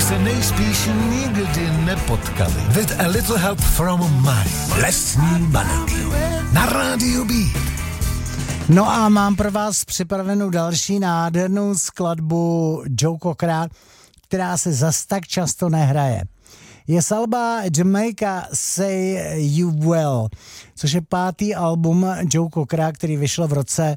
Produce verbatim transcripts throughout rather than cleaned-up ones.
se nejspíš nikdy nepotkali. With a little help from Mary. Lesní banky. Na rádiu B. No a mám pro vás připravenou další nádhernou skladbu Joe Cockera, která se zas tak často nehraje. Je z alba Jamaica Say You Well, což je pátý album Joe Cockera, který vyšel v roce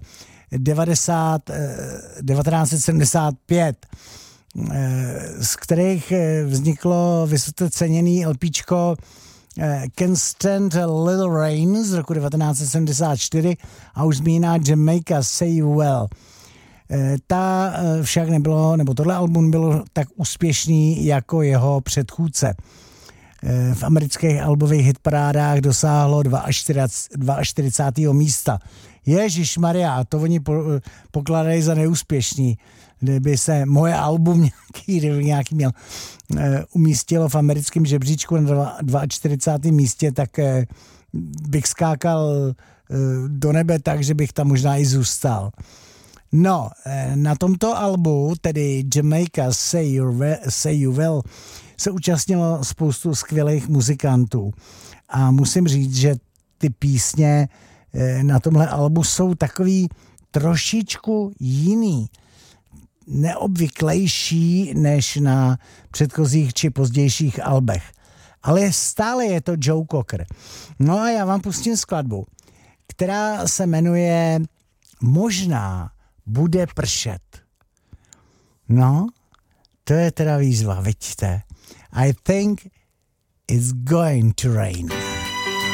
devatenáct set sedmdesát pět, z kterých vzniklo vysoce ceněný LPčko Can't Stand a Little Rain z roku devatenáct set sedmdesát čtyři a už zmíněná Jamaica Say You Well. Ta však nebylo, nebo tohle album bylo tak úspěšný jako jeho předchůdce. V amerických albových hitparádách dosáhlo čtyřicátého druhého místa. Ježišmarja, to oni po, pokladají za neúspěšný. Kdyby se moje album nějaký, kdyby nějaký měl umístilo v americkém žebříčku na čtyřicátém druhém místě, tak bych skákal do nebe tak, že bych tam možná i zůstal. No, na tomto albu, tedy Jamaica Say You Well, Say You Well, se účastnilo spoustu skvělých muzikantů. A musím říct, že ty písně na tomhle albu jsou takový trošičku jiný, neobvyklejší než na předchozích či pozdějších albech. Ale stále je to Joe Cocker. No a já vám pustím skladbu, která se jmenuje Možná bude pršet. No, to je teda výzva, vidíte. I think it's going to rain.